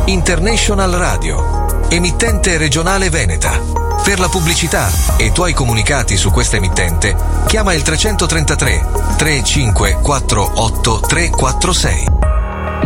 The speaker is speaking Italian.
International Radio, emittente regionale veneta. Per la pubblicità e i tuoi comunicati su questa emittente, chiama il 333 3548 346.